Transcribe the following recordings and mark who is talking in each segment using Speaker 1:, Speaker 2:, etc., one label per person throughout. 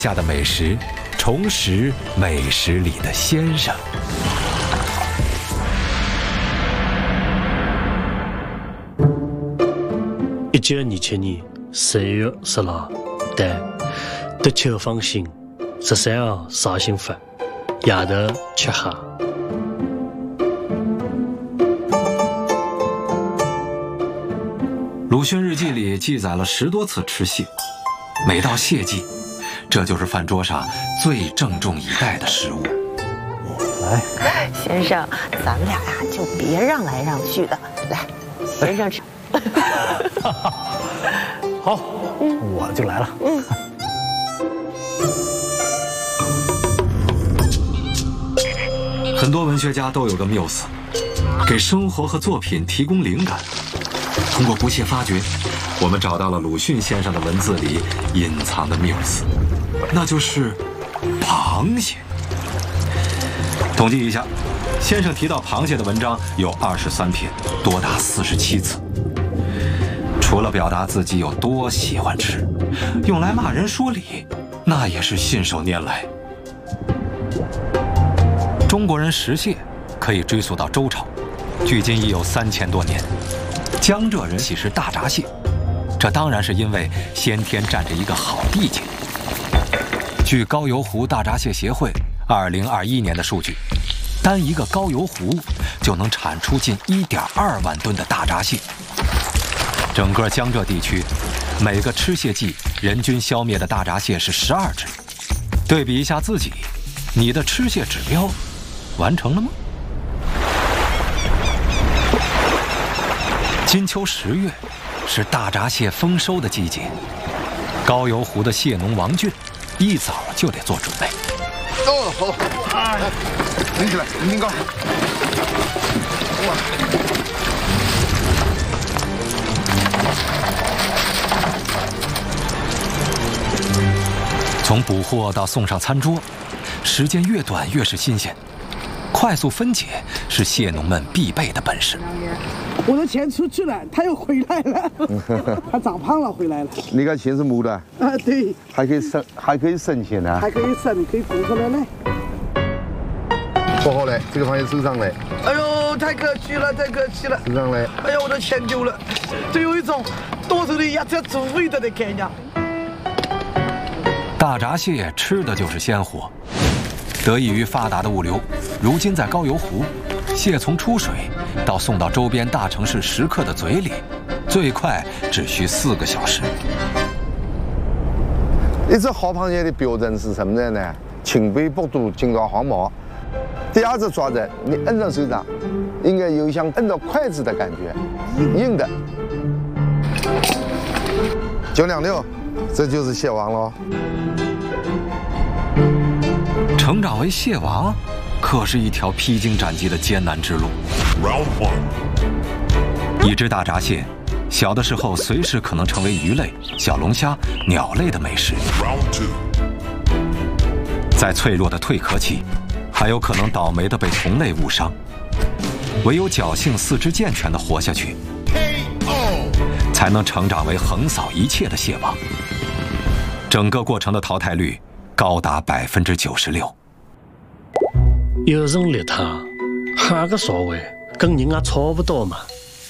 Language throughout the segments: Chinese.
Speaker 1: 下的美食，重拾美食里的先生。
Speaker 2: 1927年3月16日，德秋芳心13号绍兴发，夜头吃虾。
Speaker 1: 鲁迅日记里记载了10多次吃蟹，每到蟹季，这就是饭桌上最郑重以待的食物。
Speaker 3: 来，先生，咱们俩呀就别让来让去的，来，先生吃。
Speaker 4: 好，我就来了。
Speaker 1: 很多文学家都有个缪斯，给生活和作品提供灵感。通过不懈发掘，我们找到了鲁迅先生的文字里隐藏的缪斯，那就是螃蟹。统计一下，先生提到螃蟹的文章有23篇，多达47次。除了表达自己有多喜欢吃，用来骂人说理，那也是信手拈来。中国人食蟹可以追溯到周朝，距今已有3000多年。江浙人喜食大闸蟹，这当然是因为先天占着一个好地界。据高邮湖大闸蟹协会2021年的数据，单一个高邮湖就能产出近1.2万吨的大闸蟹。整个江浙地区，每个吃蟹季人均消灭的大闸蟹是12只。对比一下自己，你的吃蟹指标完成了吗？金秋10月是大闸蟹丰收的季节，高邮湖的蟹农王俊一早就得做准备。
Speaker 5: 哦，好，拎起来，拎高。哇！
Speaker 1: 从捕获到送上餐桌，时间越短越是新鲜。快速分解是蟹农们必备的本事。
Speaker 6: 我的钱出去了，他又回来了，他长胖了回来了。
Speaker 5: 你个钱是母的？
Speaker 6: 啊，对。
Speaker 5: 还可以生钱呢。
Speaker 6: 还可以生，可以供出来嘞。
Speaker 5: 不好嘞，这个螃蟹手上嘞。
Speaker 6: 哎呦，太可惜了，太可惜了。
Speaker 5: 手上嘞。
Speaker 6: 哎呀，我的钱丢了，就有一种多手的压着猪味道的概念。
Speaker 1: 大闸蟹吃的就是鲜活，得益于发达的物流，如今在高邮湖，蟹从出水到送到周边大城市食客的嘴里，最快只需4个小时。
Speaker 5: 一只好螃蟹的标准是什么呢？清白不毒，金刚黄毛。第二只抓着你摁到手上，应该有像摁到筷子的感觉，硬的。926，这就是蟹王喽。
Speaker 1: 成长为蟹王，可是一条披荆斩棘的艰难之路。一只大闸蟹，小的时候随时可能成为鱼类、小龙虾、鸟类的美食。在脆弱的蜕壳期，还有可能倒霉的被同类误伤。唯有侥幸四肢健全的活下去，才能成长为横扫一切的蟹王。整个过程的淘汰率高达96%。
Speaker 2: 有人猎他，下个稍微跟人家差不多嘛。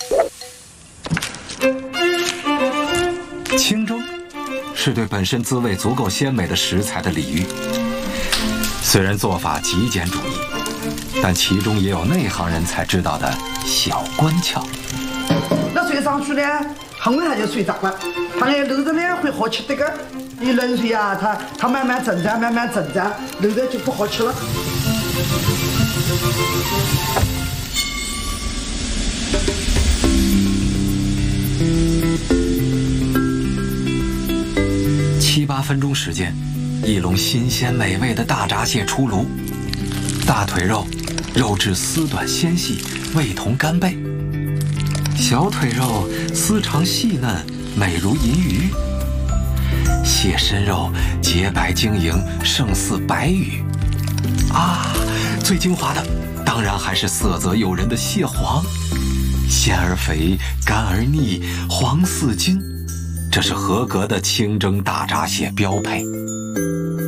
Speaker 1: 清蒸是对本身滋味足够鲜美的食材的礼遇。虽然做法极简主义，但其中也有内行人才知道的小关窍。
Speaker 6: 那水上去呢，很快它就水涨了。它那漏着呢会好吃这个。你冷水啊，它慢慢增长，慢慢增长，漏着就不好吃了。
Speaker 1: 7、8分钟时间，一笼新鲜美味的大闸蟹出炉。大腿肉，肉质丝短纤细，味同干贝；小腿肉丝长细嫩，美如银鱼；蟹身肉洁白晶莹，胜似白羽。啊，最精华的当然还是色泽诱人的蟹黄，鲜而肥，干而腻，黄似金，这是合格的清蒸大闸蟹标配。